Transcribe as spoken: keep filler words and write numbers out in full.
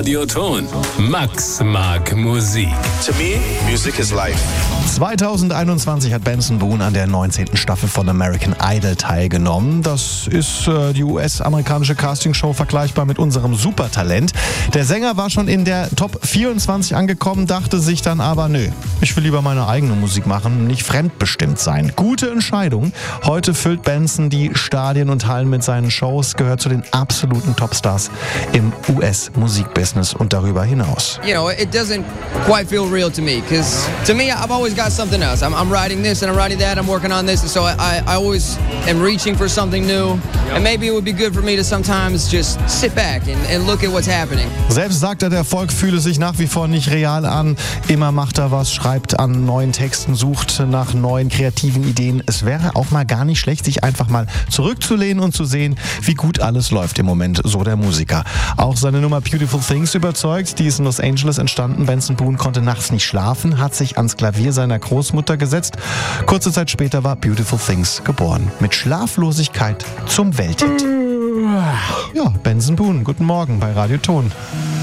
Radioton. Max mag Musik. To me, music is life. zweitausendeinundzwanzig hat Benson Boone an der neunzehnten Staffel von American Idol teilgenommen. Das ist äh, die U S-amerikanische Castingshow vergleichbar mit unserem Supertalent. Der Sänger war schon in der Top vierundzwanzig angekommen, dachte sich dann aber, nö, ich will lieber meine eigene Musik machen, nicht fremdbestimmt sein. Gute Entscheidung. Heute füllt Benson die Stadien und Hallen mit seinen Shows, gehört zu den absoluten Topstars im U S-Musikbusiness und darüber hinaus. You know, it doesn't quite feel real to me, because to me, I've always got something else. I'm, I'm writing this and I'm writing that, I'm working on this, and so I, I always am reaching for something new. And maybe it would be good for me to sometimes just sit back and, and look at what's happening. Selbst sagt er, der Erfolg fühle sich nach wie vor nicht real an. Immer macht er was, schreibt an neuen Texten, sucht nach neuen kreativen Ideen. Es wäre auch mal gar nicht schlecht, sich einfach mal zurückzulehnen und zu sehen, wie gut alles läuft im Moment, so der Musiker. Auch seine Nummer Beautiful Things überzeugt. Die ist in Los Angeles entstanden. Benson Boone konnte nachts nicht schlafen, hat sich ans Klavier seiner Großmutter gesetzt. Kurze Zeit später war Beautiful Things geboren. Mit Schlaflosigkeit zum Welthit. Ja, Benson Boone, guten Morgen bei Radio Ton.